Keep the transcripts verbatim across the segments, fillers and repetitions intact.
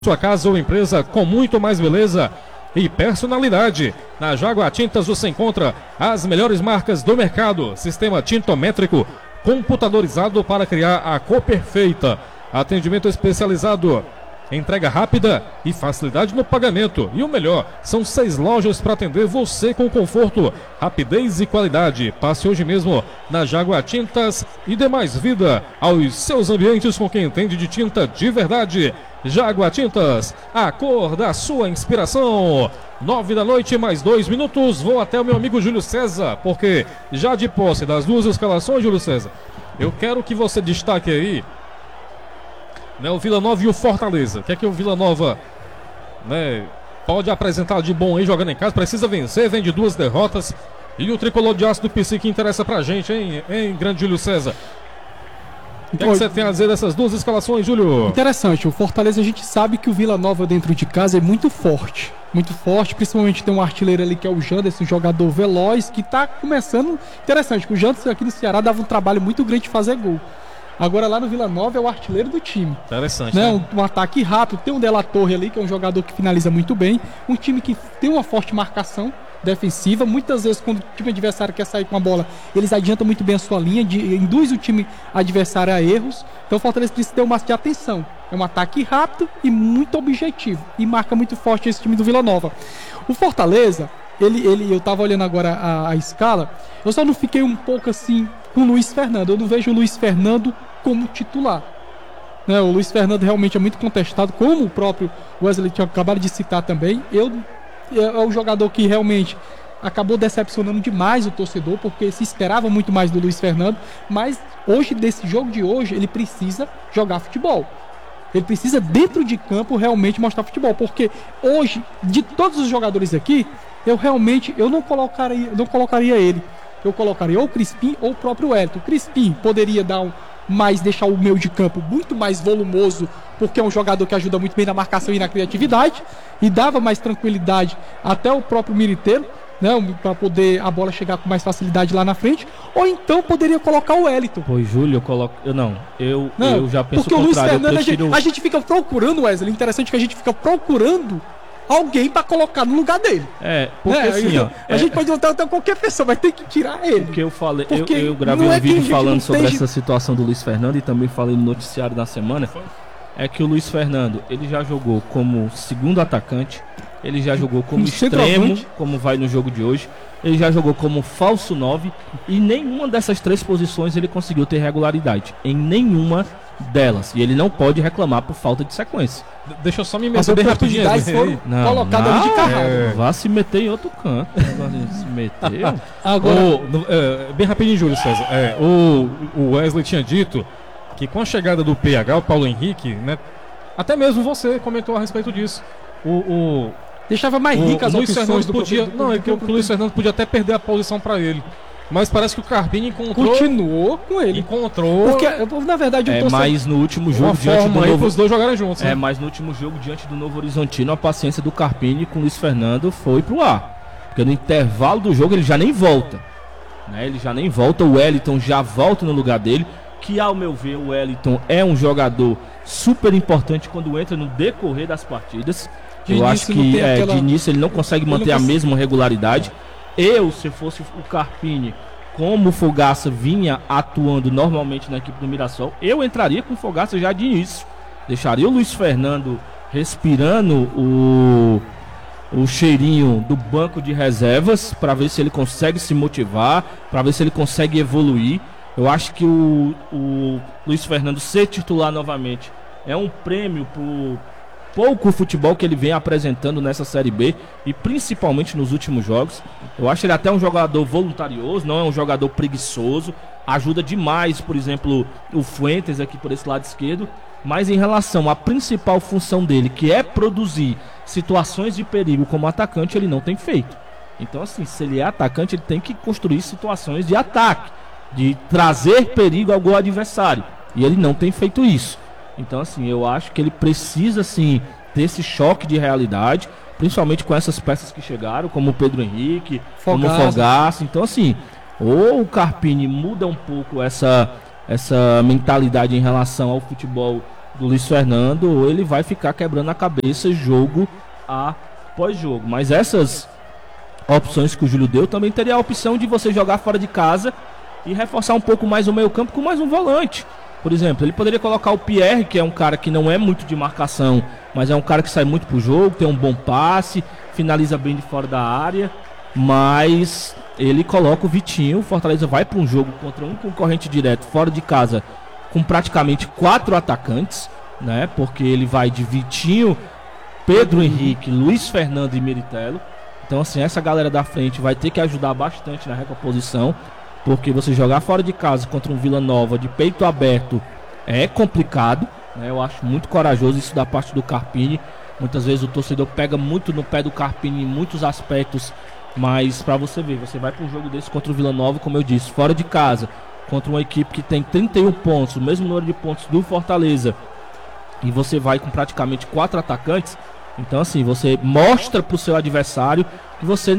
Sua casa ou empresa com muito mais beleza e personalidade. Na Jaguar Tintas você encontra as melhores marcas do mercado. Sistema tintométrico computadorizado para criar a cor perfeita. Atendimento especializado. Entrega rápida e facilidade no pagamento. E o melhor, são seis lojas para atender você com conforto, rapidez e qualidade. Passe hoje mesmo na Jaguar Tintas e dê mais vida aos seus ambientes com quem entende de tinta de verdade. Jaguar Tintas, a cor da sua inspiração. Nove da noite, mais dois minutos. Vou até o meu amigo Júlio César, porque já de posse das duas escalações, Júlio César, eu quero que você destaque aí, né, o Vila Nova e o Fortaleza. O que é que o Vila Nova, né, pode apresentar de bom aí jogando em casa? Precisa vencer, vem de duas derrotas. E o tricolor de aço do P C que interessa pra gente, hein, hein grande Júlio César? O que, é que você tem a dizer dessas duas escalações, Júlio? Interessante, o Fortaleza a gente sabe que o Vila Nova dentro de casa é muito forte. Muito forte, principalmente tem um artilheiro ali que é o Janderson, um jogador veloz, que tá começando. Interessante, que o Janderson aqui no Ceará dava um trabalho muito grande de fazer gol. Agora lá no Vila Nova é o artilheiro do time. Interessante, né? né? Um, um ataque rápido, tem um De La Torre ali, que é um jogador que finaliza muito bem. Um time que tem uma forte marcação defensiva. Muitas vezes, quando o time adversário quer sair com a bola, eles adiantam muito bem a sua linha, de, induz o time adversário a erros. Então o Fortaleza precisa ter um máximo de atenção. É um ataque rápido e muito objetivo. E marca muito forte esse time do Vila Nova. O Fortaleza, ele, ele, eu tava olhando agora a, a escala, eu só não fiquei um pouco assim com o Luiz Fernando. Eu não vejo o Luiz Fernando como titular. Né, o Luiz Fernando realmente é muito contestado, como o próprio Wesley tinha acabado de citar também. Eu, é um jogador que realmente acabou decepcionando demais o torcedor, porque se esperava muito mais do Luiz Fernando, mas hoje, desse jogo de hoje, ele precisa jogar futebol. Ele precisa, dentro de campo, realmente mostrar futebol, porque hoje, de todos os jogadores aqui, eu realmente eu não colocaria, não colocaria ele. Eu colocaria ou o Crispim ou o próprio Wellington. O Crispim poderia dar um mais, deixar o meio de campo muito mais volumoso, porque é um jogador que ajuda muito bem na marcação e na criatividade, e dava mais tranquilidade até o próprio Militeiro, né, para poder a bola chegar com mais facilidade lá na frente. Ou então poderia colocar o Wellington. Pois, Júlio, eu coloco. Eu não, eu, não, eu já penso porque o o Luiz contrário. Fernando, prefiro... a, gente, a gente fica procurando, Wesley. Interessante que a gente fica procurando alguém pra colocar no lugar dele. É, porque né? assim, ó. A é... gente pode botar até qualquer pessoa, mas tem que tirar ele. Porque eu falei, porque eu, eu gravei um é vídeo falando sobre tem... essa situação do Luiz Fernando e também falei no noticiário da semana. É que o Luiz Fernando, ele já jogou como segundo atacante, ele já jogou como extremo, como vai no jogo de hoje, ele já jogou como falso nove, e nenhuma dessas três posições ele conseguiu ter regularidade. Em nenhuma delas. E ele não pode reclamar por falta de sequência. Deixa eu só me meter bem rapidinho. Foram não, colocadas não, ali de carrado. É... Vá se meter em outro canto. Se meteu. Agora, o, é, bem rapidinho, Júlio César. É, o, o Wesley tinha dito que com a chegada do P H, o Paulo Henrique, né? Até mesmo você comentou a respeito disso. O, o deixava mais rica as Luiz opções do podia, do, do, Não, é que o Luiz Fernando podia até perder a posição para ele. Mas parece que o Carpini encontrou. Continuou com ele. Encontrou. Porque, na verdade, eu é, tô mas no último jogo diante do Novo... os dois jogaram juntos. É, né? mas no último jogo diante do Novo Horizontino, a paciência do Carpini com o Luiz Fernando foi pro ar. Porque no intervalo do jogo ele já nem volta. Né? Ele já nem volta. O Wellington já volta no lugar dele. Que, ao meu ver, o Wellington é um jogador super importante quando entra no decorrer das partidas. De eu acho que é, aquela... de início ele não consegue ele manter não a consegue... mesma regularidade. Eu, se fosse o Carpini, como o Fogaça vinha atuando normalmente na equipe do Mirassol, eu entraria com o Fogaça já de início. Deixaria o Luiz Fernando respirando o, o cheirinho do banco de reservas para ver se ele consegue se motivar, para ver se ele consegue evoluir. Eu acho que o, o Luiz Fernando ser titular novamente é um prêmio por pouco futebol que ele vem apresentando nessa Série B e principalmente nos últimos jogos. Eu acho ele até um jogador voluntarioso, não é um jogador preguiçoso, ajuda demais, por exemplo, o Fuentes aqui por esse lado esquerdo, mas em relação à principal função dele, que é produzir situações de perigo como atacante, ele não tem feito. Então assim, se ele é atacante, ele tem que construir situações de ataque, de trazer perigo ao gol adversário, e ele não tem feito isso. Então assim, eu acho que ele precisa sim ter esse choque de realidade, principalmente com essas peças que chegaram, como o Pedro Henrique, Fogaça. como o Fogaça. Então assim, ou o Carpini muda um pouco essa, essa mentalidade em relação ao futebol do Luiz Fernando, ou ele vai ficar quebrando a cabeça jogo após jogo. Mas essas opções que o Júlio deu, também teria a opção de você jogar fora de casa e reforçar um pouco mais o meio campo com mais um volante. Por exemplo, ele poderia colocar o Pierre, que é um cara que não é muito de marcação, mas é um cara que sai muito pro jogo, tem um bom passe, finaliza bem de fora da área, mas ele coloca o Vitinho. O Fortaleza vai para um jogo contra um concorrente direto fora de casa com praticamente quatro atacantes, né? Porque ele vai de Vitinho, Pedro Henrique, Luiz Fernando e Miritello. Então, assim, essa galera da frente vai ter que ajudar bastante na recomposição, porque você jogar fora de casa contra um Vila Nova de peito aberto é complicado, né? Eu acho muito corajoso isso da parte do Carpini. Muitas vezes o torcedor pega muito no pé do Carpini em muitos aspectos, mas pra você ver, você vai para um jogo desse contra o Vila Nova, como eu disse, fora de casa, contra uma equipe que tem trinta e um pontos, o mesmo número de pontos do Fortaleza, e você vai com praticamente quatro atacantes. Então, assim, você mostra pro seu adversário que você,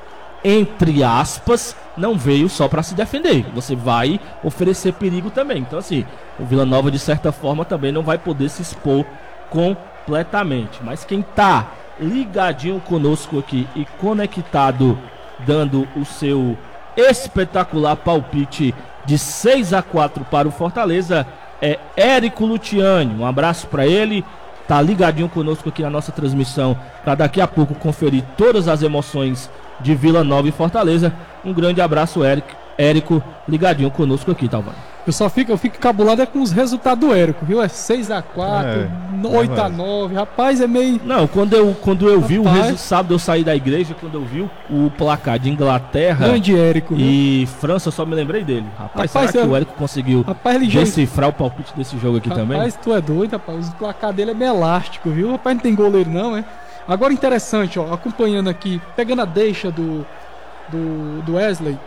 entre aspas, não veio só para se defender, você vai oferecer perigo também. Então, assim, o Vila Nova de certa forma também não vai poder se expor completamente. Mas quem tá ligadinho conosco aqui e conectado, dando o seu espetacular palpite de seis a quatro para o Fortaleza, é Érico Luciani. Um abraço para ele, tá ligadinho conosco aqui na nossa transmissão, para daqui a pouco conferir todas as emoções de Vila Nova e Fortaleza. Um grande abraço, Érico, Érico ligadinho conosco aqui, Talvani. Eu só fico, eu fico cabulado é com os resultados do Érico, viu? É seis a quatro, É, oito a é nove, rapaz, é meio... Não, quando eu, quando eu vi o Rapaz. resultado, sábado eu saí da igreja, quando eu vi o, o placar de Inglaterra Grande Érico, viu? e França, eu só me lembrei dele. Rapaz, Rapaz, será que eu- o Érico conseguiu Rapaz, ele já... decifrar o palpite desse jogo aqui também? Rapaz, tu é doido, rapaz. O placar dele é meio elástico, viu? Rapaz, não tem goleiro não, é? Agora interessante, ó, acompanhando aqui, pegando a deixa do, do, do Wesley.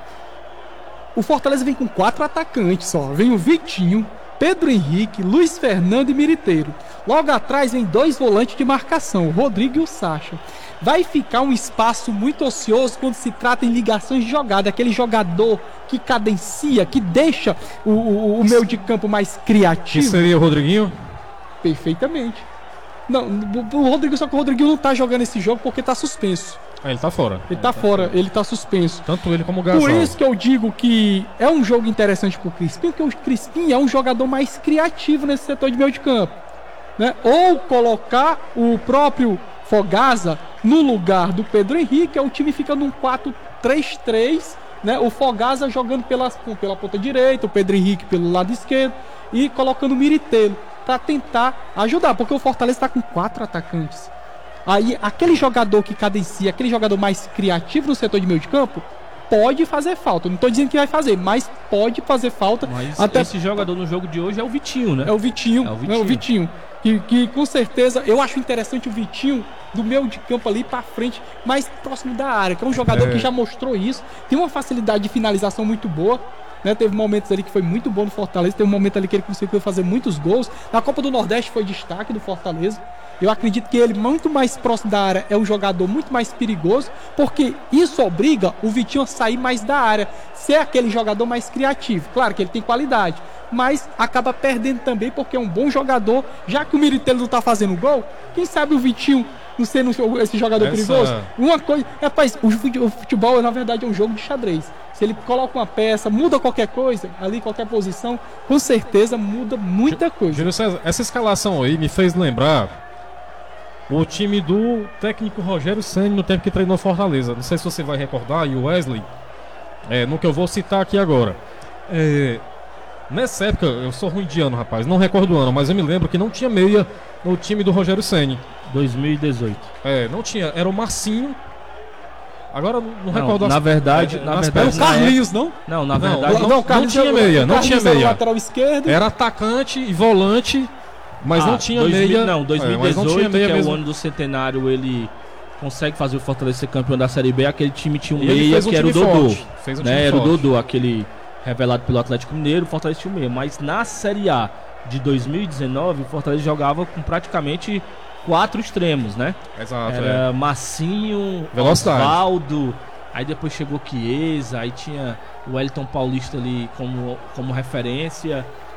O Fortaleza vem com quatro atacantes, ó. Vem o Vitinho, Pedro Henrique, Luiz Fernando e Miriteiro. Logo atrás vem dois volantes de marcação, o Rodrigo e o Sacha. Vai ficar um espaço muito ocioso quando se trata em ligações de jogada. Aquele jogador que cadencia, que deixa o, o, o meio de campo mais Que criativo. seria o Rodriguinho? Perfeitamente. Não, o o Rodrigo, só que o Rodrigo não tá jogando esse jogo porque tá suspenso. Ah, ele tá fora. Ele tá fora, ele tá suspenso. Tanto ele como o Gasol. Por isso que eu digo que é um jogo interessante pro Crispim, porque o Crispim é um jogador mais criativo nesse setor de meio de campo, né? Ou colocar o próprio Fogaça no lugar do Pedro Henrique, aí o time fica num quatro três três, né? O Fogaça jogando pela, pela ponta direita, o Pedro Henrique pelo lado esquerdo e colocando o Miritello para tentar ajudar, porque o Fortaleza tá com quatro atacantes. Aí aquele jogador que cadencia, aquele jogador mais criativo no setor de meio de campo, pode fazer falta. Não tô dizendo que vai fazer, mas pode fazer falta. Mas até esse jogador no jogo de hoje é o Vitinho, né? é o Vitinho, É o né, o Vitinho. Que, que com certeza eu acho interessante o Vitinho do meio de campo ali pra frente, mais próximo da área, que é um jogador É. que já mostrou isso, tem uma facilidade de finalização muito boa, né? Teve momentos ali que foi muito bom no Fortaleza, teve um momento ali que ele conseguiu fazer muitos gols. Na Copa do Nordeste foi destaque do Fortaleza. Eu acredito que ele, muito mais próximo da área, é um jogador muito mais perigoso, porque isso obriga o Vitinho a sair mais da área, ser aquele jogador mais criativo. Claro que ele tem qualidade, mas acaba perdendo também porque é um bom jogador. Já que o Miritello não tá fazendo gol, quem sabe o Vitinho não sendo esse jogador Essa- perigoso? Uma coisa, rapaz, o fute- o futebol na verdade é um jogo de xadrez. Se ele coloca uma peça, muda qualquer coisa, ali qualquer posição, com certeza muda muita coisa. Júlio César, essa escalação aí me fez lembrar o time do técnico Rogério Ceni no tempo que treinou Fortaleza. Não sei se você vai recordar, e o Wesley, é, no que eu vou citar aqui agora. É, nessa época, eu sou ruim de ano, rapaz, não recordo o ano, mas eu me lembro que não tinha meia no time do Rogério Ceni. dois mil e dezoito. É, não tinha, era o Marcinho. Agora não, não Não, recordo na as- verdade- é, na nas verdade, É o peças. Carlinhos, não? Não, na Não, verdade, não, não, Carlinhos tinha era- meia, o não Carlinhos tinha era o meia. lateral esquerdo. Era atacante e volante, mas Ah, não tinha dois mil, meia. Não, é, dois mil e mas não dezoito, tinha meia que é mesmo. o ano do centenário, ele consegue fazer o Fortaleza ser campeão da Série B. Aquele time tinha um E ele meia fez um que era o time Dodô. forte, fez um time Né? Era o forte. Dodô, aquele revelado pelo Atlético Mineiro. O Fortaleza tinha um meia. Mas na Série A de dois mil e dezenove, o Fortaleza jogava com praticamente quatro extremos, né? Exato, é. Era Massinho, Velocidade. Osvaldo, aí depois chegou Chiesa, aí tinha o Wellington Paulista ali como, como referência.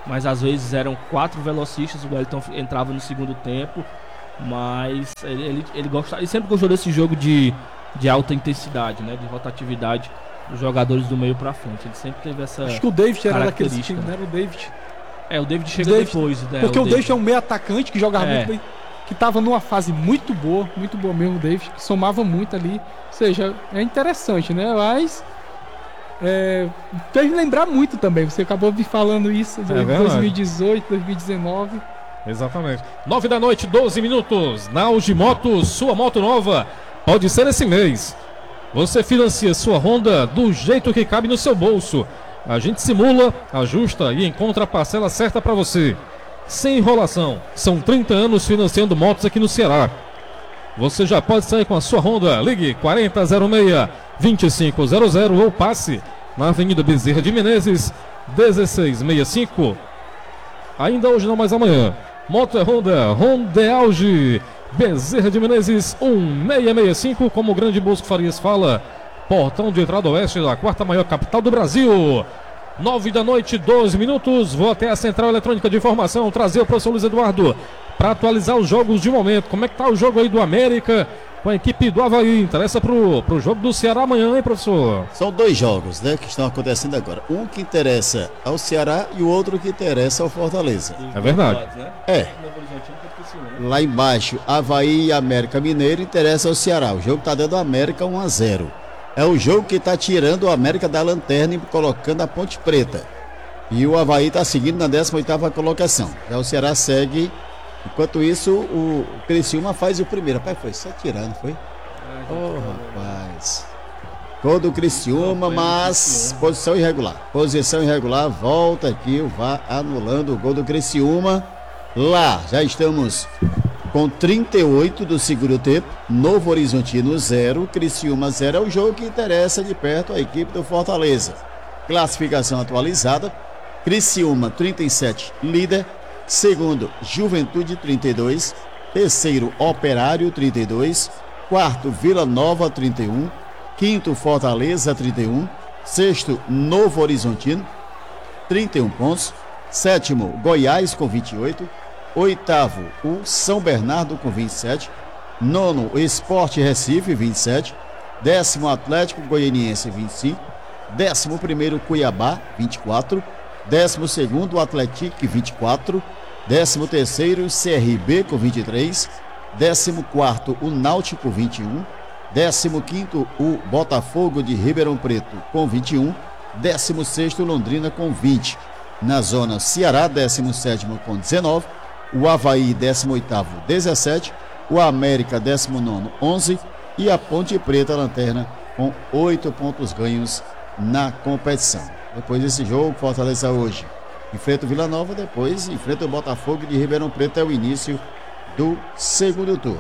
mas às vezes eram quatro velocistas, o Wellington entrava no segundo tempo, mas ele, ele, ele, gosta, ele sempre gostou desse jogo de, de alta intensidade, né, de rotatividade dos jogadores do meio pra frente. Ele sempre teve essa Acho que o David era daqueles característica. times, não era o David? É, o David chega O David- depois, né? Porque o David- David é um meio atacante que jogava É. muito bem, que tava numa fase muito boa, muito boa mesmo, o David, que somava muito ali. Ou seja, é interessante, né? Mas é, fez lembrar muito também. Você acabou me falando isso de verdade. dois mil e dezoito, dois mil e dezenove. Exatamente. nove da noite, doze minutos. Na Auge Motos, sua moto nova pode ser esse mês. Você financia sua Honda do jeito que cabe no seu bolso. A gente simula, ajusta e encontra a parcela certa para você. Sem enrolação. São trinta anos financiando motos aqui no Ceará. Você já pode sair com a sua Honda. Ligue quarenta zero seis, vinte e cinco zero zero ou passe na Avenida Bezerra de Menezes, dezesseis sessenta e cinco. Ainda hoje não, mas amanhã. Moto é Honda, Honda é Auge, Bezerra de Menezes, um seis seis cinco, como o grande Bosco Farias fala, portão de entrada oeste da quarta maior capital do Brasil. Nove da noite, doze minutos, vou até a Central Eletrônica de Informação, trazer o professor Luiz Eduardo para atualizar os jogos de momento. Como é que tá o jogo aí do América com a equipe do Avaí? Interessa pro, pro jogo do Ceará amanhã, hein, professor? São dois jogos, né, que estão acontecendo agora. Um que interessa ao Ceará e o outro que interessa ao Fortaleza. É verdade. É. Lá embaixo, Avaí e América Mineiro interessa ao Ceará. O jogo tá dando América um a zero. É o jogo que tá tirando o América da lanterna e colocando a Ponte Preta. E o Avaí tá seguindo na décima oitava colocação. Já o Ceará segue. Enquanto isso, o Criciúma faz o primeiro. Rapaz, foi só tirando, foi? Oh, rapaz. Gol do Criciúma, mas posição irregular. Posição irregular, volta aqui o V A R anulando o gol do Criciúma. Lá, já estamos com trinta e oito do segundo tempo. Novo Horizontino zero, Criciúma zero. É o jogo que interessa de perto a equipe do Fortaleza. Classificação atualizada. Criciúma trinta e sete, líder. Segundo, Juventude trinta e dois. Terceiro, Operário trinta e dois. Quarto, Vila Nova trinta e um. Quinto, Fortaleza trinta e um. Sexto, Novo Horizontino trinta e um pontos. Sétimo, Goiás com vinte e oito. Oitavo, o São Bernardo com vinte e sete. Nono, o Sport Recife vinte e sete. Décimo, Atlético Goianiense vinte e cinco. Décimo primeiro, Cuiabá vinte e quatro. Décimo segundo, o Atlético vinte e quatro. Décimo terceiro, C R B com vinte e três. Décimo quarto, o Náutico vinte e um. Décimo quinto, o Botafogo de Ribeirão Preto com vinte e um. Décimo sexto, Londrina com vinte. Na zona Ceará, décimo sétimo com dezenove. O Avaí, décimo oitavo, dezessete. O América, décimo nono, onze. E a Ponte Preta, lanterna, com oito pontos ganhos na competição. Depois desse jogo, Fortaleza hoje enfrenta o Vila Nova, depois enfrenta o Botafogo de Ribeirão Preto. É o início do segundo turno.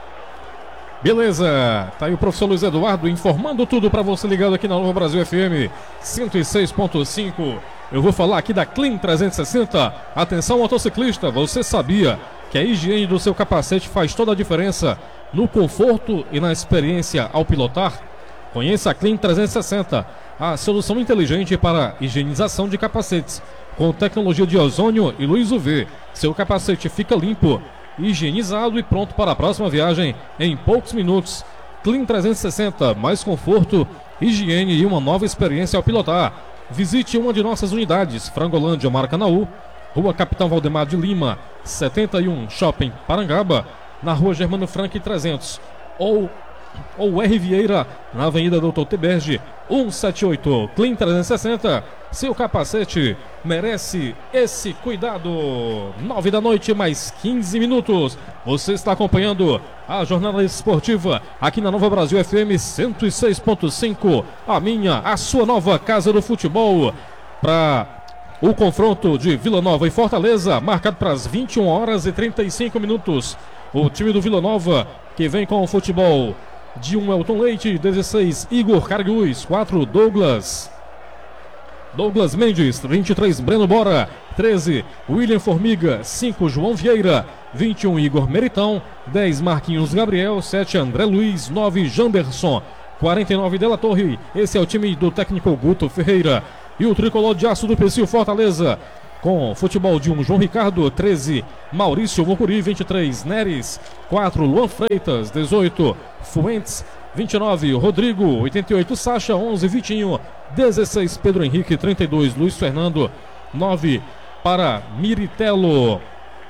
Beleza, tá aí o professor Luiz Eduardo informando tudo para você ligado aqui na Nova Brasil F M cento e seis ponto cinco. Eu vou falar aqui da Clean trezentos e sessenta. Atenção, motociclista, você sabia que a higiene do seu capacete faz toda a diferença no conforto e na experiência ao pilotar? Conheça a Clean trezentos e sessenta, a solução inteligente para higienização de capacetes, com tecnologia de ozônio e luz U V. Seu capacete fica limpo, higienizado e pronto para a próxima viagem em poucos minutos. Clean trezentos e sessenta, mais conforto, higiene e uma nova experiência ao pilotar. Visite uma de nossas unidades, Frangolândia, Maracanaú, Rua Capitão Valdemar de Lima, setenta e um, Shopping Parangaba, na Rua Germano Frank trezentos, ou, ou R. Vieira, na Avenida Doutor Teberge, cento e setenta e oito. Clean trezentos e sessenta, seu capacete merece esse cuidado. Nove da noite, mais quinze minutos. Você está acompanhando a jornada esportiva aqui na Nova Brasil F M cento e seis ponto cinco. A minha, a sua nova casa do futebol. Para o confronto de Vila Nova e Fortaleza, marcado para as vinte e uma horas e trinta e cinco minutos. O time do Vila Nova, que vem com o futebol de um Elton Leite, dezesseis, Igor Cargus, quatro, Douglas. Douglas Mendes, vinte e três, Breno Bora, treze, William Formiga, cinco, João Vieira, vinte e um, Igor Meritão, dez, Marquinhos Gabriel, sete, André Luiz, nove, Janderson, quarenta e nove, Della Torre. Esse é o time do técnico Guto Ferreira. E o tricolor de aço do Pecil Fortaleza Com futebol de um, João Ricardo, treze, Maurício Mucuri, vinte e três, Neres, quatro, Luan Freitas, dezoito, Fuentes, vinte e nove, Rodrigo, oitenta e oito, Sacha, onze, Vitinho, dezesseis, Pedro Henrique, trinta e dois, Luiz Fernando, nove para Miritello.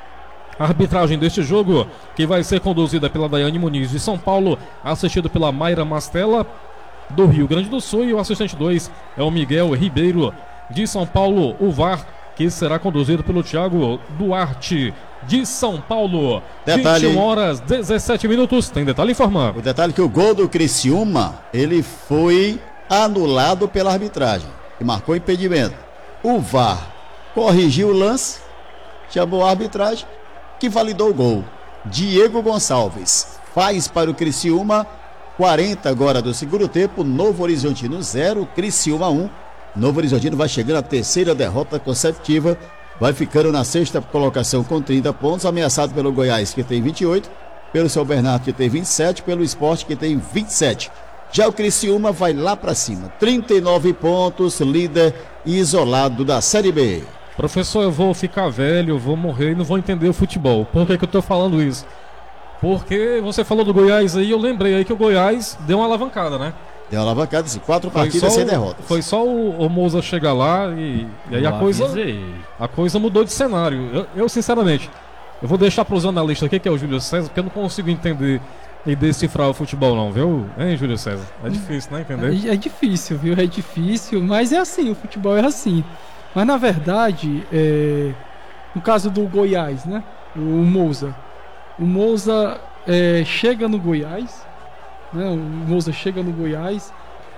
A arbitragem deste jogo, que vai ser conduzida pela Daiane Muniz de São Paulo, assistido pela Mayra Mastella do Rio Grande do Sul, e o assistente dois é o Miguel Ribeiro de São Paulo. O V A R, que será conduzido pelo Thiago Duarte de São Paulo. Detalhe, vinte e uma horas, dezessete minutos. Tem detalhe informando. O detalhe é que o gol do Criciúma, ele foi anulado pela arbitragem, que marcou impedimento. O V A R corrigiu o lance, chamou a arbitragem, que validou o gol. Diego Gonçalves faz para o Criciúma, quarenta agora do segundo tempo. Novo Horizontino zero, Criciúma um. Novo Horizontino vai chegando à terceira derrota consecutiva, vai ficando na sexta colocação com trinta pontos, ameaçado pelo Goiás, que tem vinte e oito, pelo São Bernardo, que tem vinte e sete, pelo Sport, que tem vinte e sete. Já o Criciúma vai lá para cima, trinta e nove pontos, líder isolado da Série B. Professor, eu vou ficar velho, eu vou morrer e não vou entender o futebol. Por que que eu tô falando isso? Porque você falou do Goiás aí, eu lembrei aí que o Goiás deu uma alavancada, né? Deu uma alavancada, assim, quatro partidas sem derrotas. Foi só o, o Moza chegar lá e, e aí a coisa, a coisa mudou de cenário. Eu, eu, sinceramente, eu vou deixar para os analistas aqui, que é o Júlio César, porque eu não consigo entender e decifrar o futebol não, viu? Hein, Júlio César? É difícil, né? Entender? É, é difícil, viu? É difícil, mas é assim, o futebol é assim. Mas na verdade, é... no caso do Goiás, né? O Moza. O Moza é, chega no Goiás, né? O Moza chega no Goiás,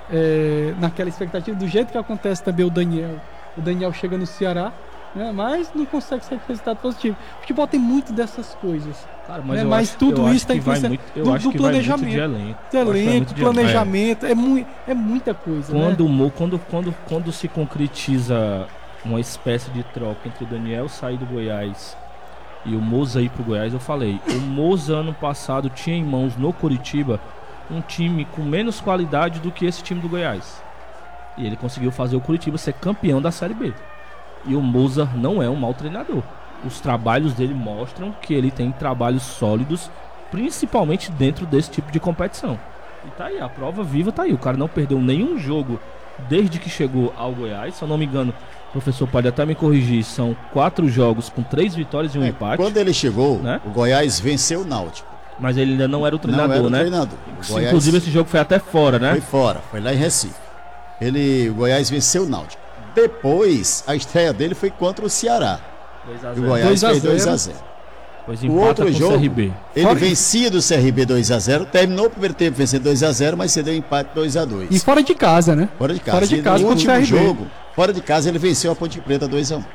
é, naquela expectativa, do jeito que acontece também o Daniel. O Daniel chega no Ceará, né? Mas não consegue sair com resultado positivo. O futebol tem muito dessas coisas. Cara, mas né? eu mas acho, tudo eu isso acho está influenciando do, do planejamento. De elenco, de elenco de planejamento, é, mu é muita coisa. Quando, né? quando, quando, quando se concretiza uma espécie de troca entre o Daniel sair do Goiás e o Moza ir pro Goiás, eu falei, o Moza ano passado tinha em mãos no Coritiba um time com menos qualidade do que esse time do Goiás. E ele conseguiu fazer o Coritiba ser campeão da Série B. E o Moza não é um mau treinador. Os trabalhos dele mostram que ele tem trabalhos sólidos, principalmente dentro desse tipo de competição. E tá aí, a prova viva tá aí. O cara não perdeu nenhum jogo desde que chegou ao Goiás. Se eu não me engano, o professor pode até me corrigir, são quatro jogos com três vitórias e um é, empate. Quando ele chegou, né? O Goiás venceu o Náutico. Mas ele ainda não era o treinador, não era o né? Treinador. O Goiás... Inclusive esse jogo foi até fora, né? Foi fora, foi lá em Recife. Ele, o Goiás venceu o Náutico. Depois, a estreia dele foi contra o Ceará. O Goiás fez dois a zero. O outro jogo, C R B. Ele fora vencia do C R B dois a zero, terminou o primeiro tempo vencendo dois a zero, mas cedeu empate dois a dois. E fora de casa, né? Fora de casa. Fora de e casa no último C R B. jogo, fora de casa, ele venceu a Ponte Preta dois a um.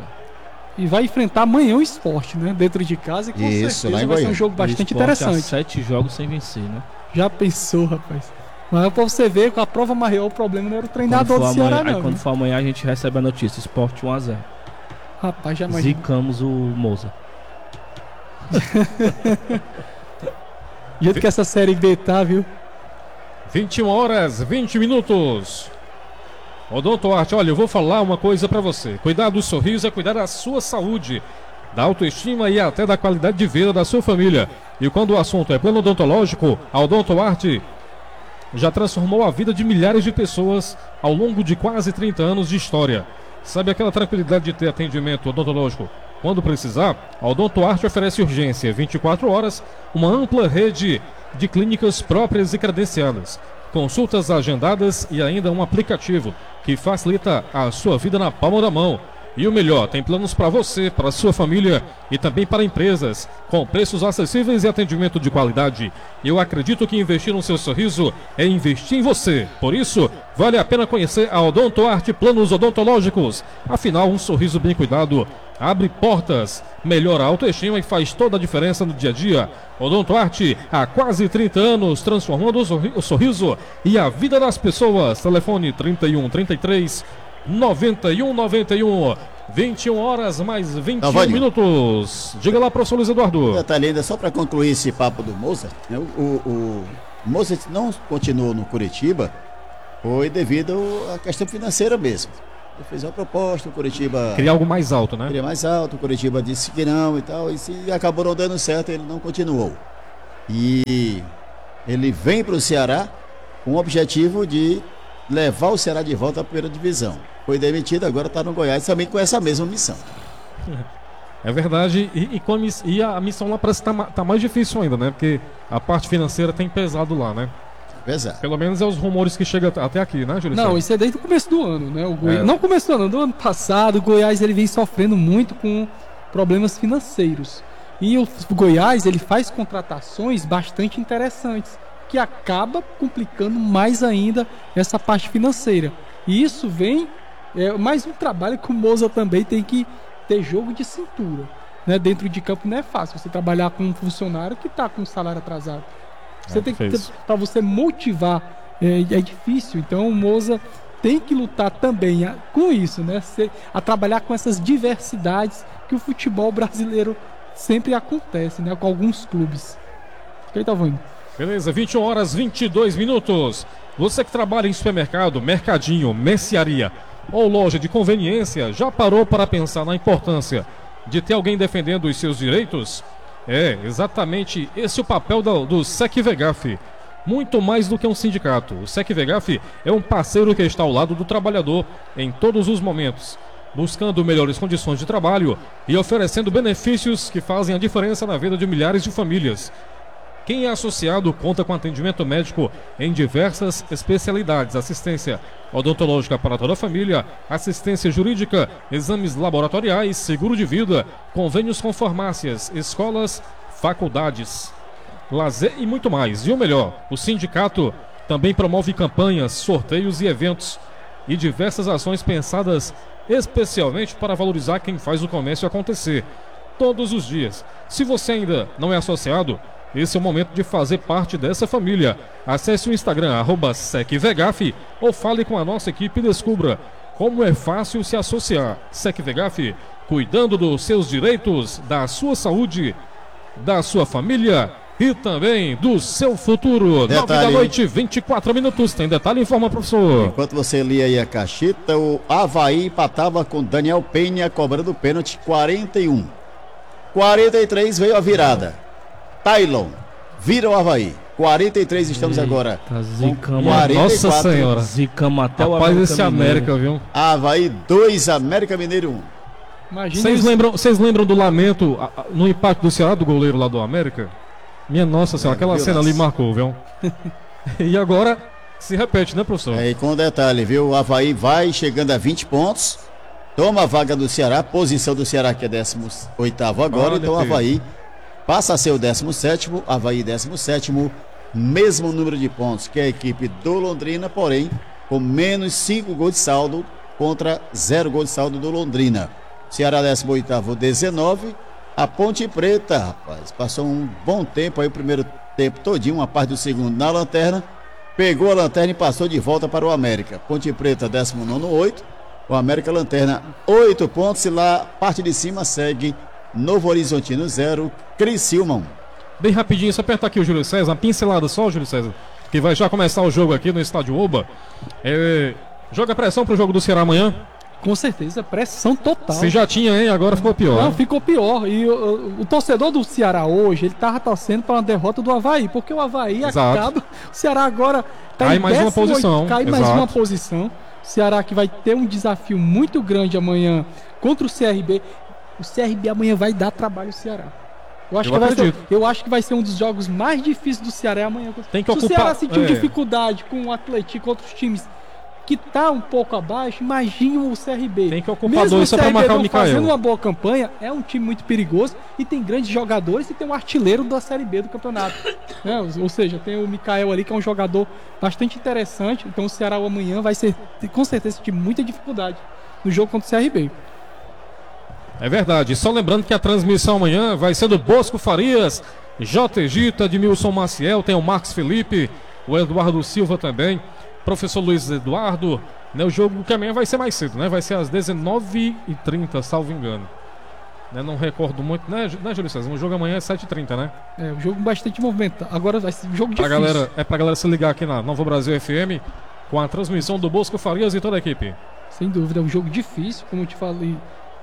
E vai enfrentar amanhã o Sport, né? Dentro de casa, e com Isso, certeza vai ser um jogo bastante interessante. Sete jogos sem vencer, né? Já pensou, rapaz? Mas pra você ver, com a prova maior, o problema não era o treinador do Ceará, amanhã, não. Aí quando for amanhã a gente recebe a notícia, Sport um a zero. Rapaz, já imagina. Zicamos o Moza. Do jeito que essa Série B tá, viu? vinte e uma horas, vinte minutos. Odonto Arte, olha, eu vou falar uma coisa pra você. Cuidar do sorriso é cuidar da sua saúde, da autoestima e até da qualidade de vida da sua família. E quando o assunto é plano odontológico, a Odonto Arte já transformou a vida de milhares de pessoas ao longo de quase trinta anos de história. Sabe aquela tranquilidade de ter atendimento odontológico quando precisar? A Odonto Arte oferece urgência vinte e quatro horas, uma ampla rede de clínicas próprias e credenciadas, consultas agendadas e ainda um aplicativo que facilita a sua vida na palma da mão. E o melhor, tem planos para você, para sua família e também para empresas, com preços acessíveis e atendimento de qualidade. Eu acredito que investir no seu sorriso é investir em você. Por isso, vale a pena conhecer a Odonto Arte Planos Odontológicos. Afinal, um sorriso bem cuidado abre portas, melhora a autoestima e faz toda a diferença no dia a dia. Odonto Arte, há quase trinta anos, transformando o, sorri o sorriso e a vida das pessoas. Telefone trinta e um, trinta e três, noventa e um, noventa e um, vinte e uma horas mais vinte e um Não, minutos. Diga lá, professor Luiz Eduardo. Um detalhe ainda, só para concluir esse papo do Mozart, né? o, o, o Mozart não continuou no Curitiba, foi devido à questão financeira mesmo. Ele fez uma proposta, o Coritiba... Queria algo mais alto, né? Queria mais alto, o Coritiba disse que não e tal, e se acabou não dando certo, ele não continuou. E ele vem para o Ceará com o objetivo de levar o Ceará de volta à primeira divisão. Foi demitido, agora está no Goiás também com essa mesma missão. É verdade, e, e, com a, miss- e a missão lá parece que tá, ma- tá mais difícil ainda, né? Porque a parte financeira tem pesado lá, né? Pesado. Pelo menos é os rumores que chegam até aqui, né, Júlio? Não, César? isso é desde o começo do ano, né? O Goi... É. Não começo do ano, do ano passado, o Goiás ele vem sofrendo muito com problemas financeiros. E o Goiás ele faz contratações bastante interessantes, que acaba complicando mais ainda essa parte financeira. E isso vem, é mais um trabalho que o Moza também tem que ter jogo de cintura, né? Dentro de campo não é fácil você trabalhar com um funcionário que está com um salário atrasado. Você É, tem que fez. para você motivar, é, é difícil. Então o Moza tem que lutar também a, com isso, né? Se, a trabalhar com essas diversidades que o futebol brasileiro sempre acontece, né? Com alguns clubes. Quem tá vendo? Beleza, vinte e uma horas e vinte e dois minutos. Você que trabalha em supermercado, mercadinho, mercearia ou loja de conveniência, já parou para pensar na importância de ter alguém defendendo os seus direitos? É, exatamente esse é o papel do, do SECVEGAF. Muito mais do que um sindicato. O SECVEGAF é um parceiro que está ao lado do trabalhador em todos os momentos, buscando melhores condições de trabalho e oferecendo benefícios que fazem a diferença na vida de milhares de famílias. Quem é associado conta com atendimento médico em diversas especialidades, assistência odontológica para toda a família, assistência jurídica, exames laboratoriais, seguro de vida, convênios com farmácias, escolas, faculdades, lazer e muito mais. E o melhor, o sindicato também promove campanhas, sorteios e eventos e diversas ações pensadas especialmente para valorizar quem faz o comércio acontecer todos os dias. Se você ainda não é associado, esse é o momento de fazer parte dessa família. Acesse o Instagram, arroba SecVegaf, ou fale com a nossa equipe e descubra como é fácil se associar. SecVegaf, cuidando dos seus direitos, da sua saúde, da sua família e também do seu futuro. Detalhe. nove da noite, vinte e quatro minutos. Tem detalhe? Informa, professor. Enquanto você lia aí a caixita, o Avaí empatava com Daniel Penha cobrando pênalti quarenta e um. quarenta e três veio a virada. Tailon vira o Avaí. quarenta e três estamos agora. Tá com zicamos. quarenta e quatro. Nossa Senhora. Zicamos até o Rapaz, América esse América, viu? Avaí dois, América Mineiro um. Imagina Vocês isso. lembram, vocês lembram do lamento a- a- no impacto do Ceará, do goleiro lá do América? Minha nossa senhora, aquela viu, cena ali Lance? marcou, viu? E agora se repete, né, professor? Aí com detalhe, viu? O Avaí vai chegando a vinte pontos. Toma a vaga do Ceará, posição do Ceará que é décimo oitavo agora, Olha, então o filho. Avaí passa a ser o décimo sétimo, Avaí décimo sétimo, mesmo número de pontos que a equipe do Londrina, porém com menos cinco gols de saldo contra zero gols de saldo do Londrina. Ceará décimo oitavo, dezenove. A Ponte Preta, rapaz, passou um bom tempo aí, o primeiro tempo todinho, uma parte do segundo na lanterna, pegou a lanterna e passou de volta para o América. Ponte Preta décimo nono, oito. O América Lanterna, oito pontos, e lá, parte de cima, segue Novo Horizontino zero, Criciúma um. Bem rapidinho, só apertar aqui o Júlio César, uma pincelada só, Júlio César, que vai já começar o jogo aqui no estádio Oba. É, joga pressão pro jogo do Ceará amanhã. Com certeza, pressão total. Se já tinha, hein? Agora ficou pior. Não, né? ficou pior. E o, o torcedor do Ceará hoje, ele tava torcendo para uma derrota do Avaí, porque o Avaí Exato. acaba. O Ceará agora tá Cai em mais uma décimo oitavo, posição, Cai mais exato. uma posição. O Ceará que vai ter um desafio muito grande amanhã contra o C R B. O C R B amanhã vai dar trabalho ao Ceará. Eu acho, Eu que vai ser, acredito. eu acho que vai ser um dos jogos mais difíceis do Ceará amanhã. Tem que Se ocupar- o Ceará sentiu é. dificuldade com o Atlético e outros times que tá um pouco abaixo, imagine o C R B. Tem que ocupar Mesmo dois o só pra C R B marcar o não Mikael. fazendo uma boa campanha, é um time muito perigoso e tem grandes jogadores e tem um artilheiro da Série B do campeonato. Né? Ou ou seja, tem o Mikael ali que é um jogador bastante interessante. Então o Ceará amanhã vai ser, com certeza, ter muita dificuldade no jogo contra o C R B. É verdade. Só lembrando que a transmissão amanhã vai ser do Bosco Farias, J. Gita, Edmilson Maciel, tem o Marcos Felipe, o Eduardo Silva também, professor Luiz Eduardo. Né, o jogo que amanhã vai ser mais cedo, né? Vai ser às dezenove e trinta, salvo engano. Né, não recordo muito, né, Ju- né, Júlio César? O jogo amanhã é sete e trinta, né? É um jogo bastante movimentado. Agora vai ser um jogo Pra difícil. galera, é pra galera se ligar aqui na Nova Brasil F M com a transmissão do Bosco Farias e toda a equipe. Sem dúvida, é um jogo difícil, como eu te falei.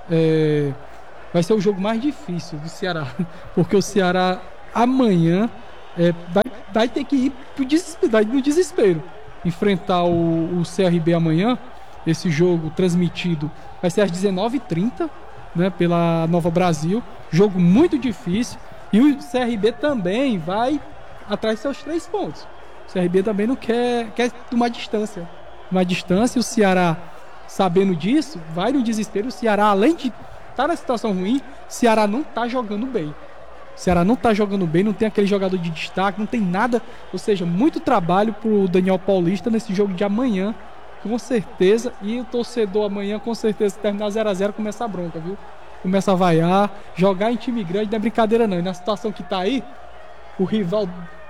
É, vai ser o jogo mais difícil do Ceará, porque o Ceará amanhã é, vai, vai ter que ir pro desespero, vai no desespero. Enfrentar o, o C R B amanhã. Esse jogo transmitido vai ser às dezenove e trinta, né, pela Nova Brasil. Jogo muito difícil. E o C R B também vai atrás de seus três pontos. O C R B também não quer, quer tomar distância. Uma distância, o Ceará, sabendo disso, vai no desespero. O Ceará, além de estar na situação ruim, o Ceará não está jogando bem. O Ceará não está jogando bem, não tem aquele jogador de destaque, não tem nada. Ou seja, muito trabalho para o Daniel Paulista nesse jogo de amanhã, com certeza. E o torcedor amanhã, com certeza, se terminar zero a zero, começa a bronca, viu? Começa a vaiar, jogar em time grande não é brincadeira não. E na situação que tá aí, o rival,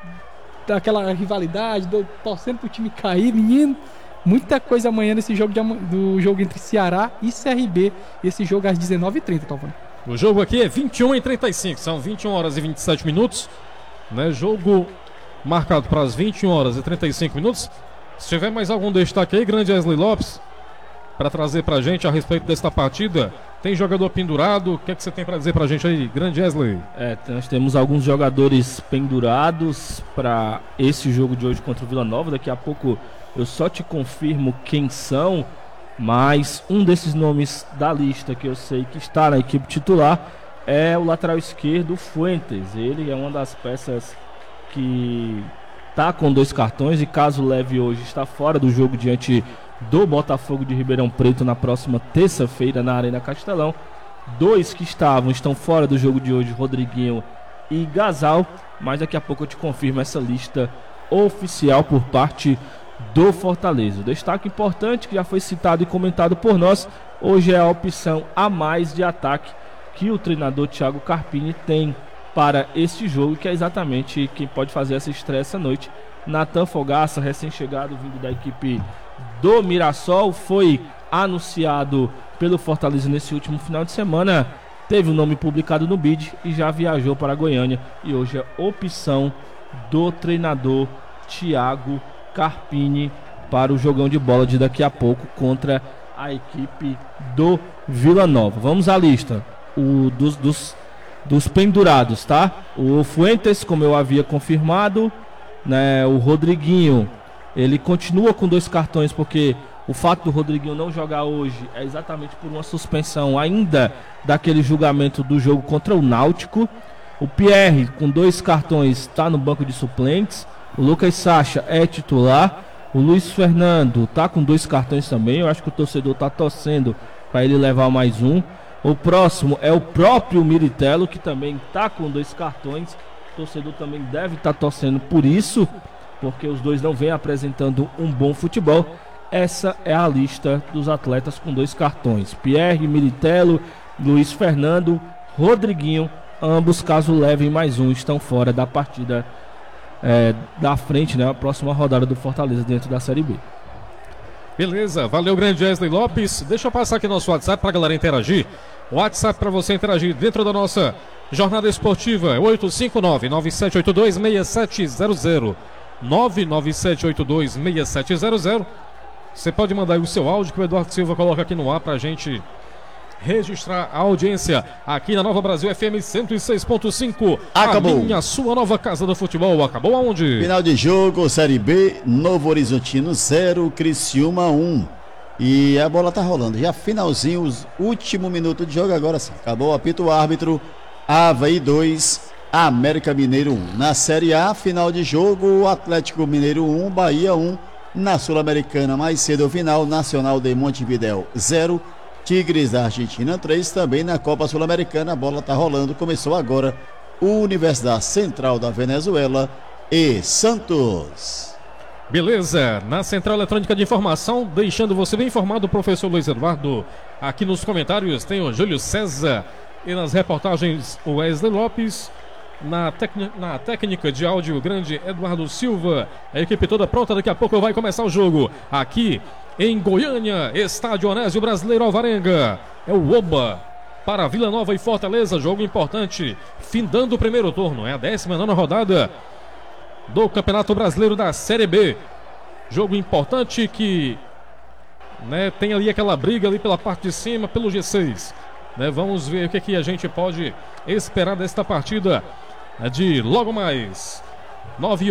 daquela rivalidade, do, torcendo pro time cair, menino, muita coisa amanhã nesse jogo de, do jogo entre Ceará e C R B. Esse jogo às dezenove e trinta, Calvão. O jogo aqui é vinte e um e trinta e cinco, são vinte e uma horas e vinte e sete minutos, né? Jogo marcado para as vinte e uma horas e trinta e cinco minutos. Se tiver mais algum destaque aí, grande Wesley Lopes, para trazer pra gente a respeito desta partida. Tem jogador pendurado, o que é que você tem para dizer pra gente aí, grande Wesley? É, nós temos alguns jogadores pendurados para esse jogo de hoje contra o Vila Nova. Daqui a pouco eu só te confirmo quem são, mas um desses nomes da lista que eu sei que está na equipe titular é o lateral esquerdo Fuentes. Ele é uma das peças que tá com dois cartões e caso leve hoje está fora do jogo diante do Botafogo de Ribeirão Preto na próxima terça-feira na Arena Castelão. Dois que estavam estão fora do jogo de hoje, Rodriguinho e Gasal, mas daqui a pouco eu te confirmo essa lista oficial por parte do Fortaleza. O destaque importante que já foi citado e comentado por nós, hoje é a opção a mais de ataque que o treinador Thiago Carpini tem para este jogo, que é exatamente quem pode fazer essa estreia essa noite. Natan Fogaça, recém-chegado, vindo da equipe do Mirassol, foi anunciado pelo Fortaleza nesse último final de semana, teve o nome publicado no B I D e já viajou para Goiânia, e hoje é opção do treinador Thiago Carpini para o jogão de bola de daqui a pouco contra a equipe do Vila Nova. Vamos à lista o, dos, dos, dos pendurados, tá? O Fuentes, como eu havia confirmado, né? O Rodriguinho, ele continua com dois cartões, porque o fato do Rodriguinho não jogar hoje é exatamente por uma suspensão ainda daquele julgamento do jogo contra o Náutico. O Pierre, com dois cartões, está no banco de suplentes. O Lucas Sacha é titular. O Luiz Fernando está com dois cartões também. Eu acho que o torcedor está torcendo para ele levar mais um. O próximo é o próprio Miritello, que também está com dois cartões. O torcedor também deve estar tá torcendo por isso, porque os dois não vêm apresentando um bom futebol. Essa é a lista dos atletas com dois cartões: Pierre, Miritello, Luiz Fernando, Rodriguinho. Ambos, caso levem mais um, estão fora da partida é, da frente, né? A próxima rodada do Fortaleza dentro da Série B. Beleza, valeu, grande Wesley Lopes. Deixa eu passar aqui nosso WhatsApp pra galera interagir. O WhatsApp para você interagir dentro da nossa jornada esportiva é oito cinco nove, nove sete oito dois, seis sete zero zero. nove nove sete oito dois, seis sete zero zero. Você pode mandar aí o seu áudio que o Eduardo Silva coloca aqui no ar pra gente registrar a audiência aqui na Nova Brasil F M cento e seis ponto cinco. Acabou. A minha, sua nova casa do futebol. Acabou aonde? Final de jogo, Série B, Novo Horizontino zero, Criciúma um. E a bola tá rolando. Já finalzinho, os último minuto de jogo agora sim. Acabou o apito árbitro. Avaí dois, América Mineiro um. Na Série A, final de jogo, Atlético Mineiro um, Bahia um. Na Sul-Americana, mais cedo o final, Nacional de Montevidéu zero, Tigres da Argentina três. Também na Copa Sul-Americana, a bola tá rolando. Começou agora Universidade Central da Venezuela e Santos. Beleza, na Central Eletrônica de Informação, deixando você bem informado, o professor Luiz Eduardo. Aqui nos comentários tem o Júlio César e nas reportagens o Wesley Lopes. Na, na técnica de áudio, o grande Eduardo Silva. A equipe toda pronta, daqui a pouco vai começar o jogo aqui em Goiânia, Estádio Onésio Brasileiro Alvarenga. É o Oba para Vila Nova e Fortaleza, jogo importante, findando o primeiro turno, é a décima nona rodada do Campeonato Brasileiro da Série B. Jogo importante que né? Tem ali aquela briga ali pela parte de cima, pelo G seis. Né? Vamos ver o que, que a gente pode esperar desta partida de logo mais nove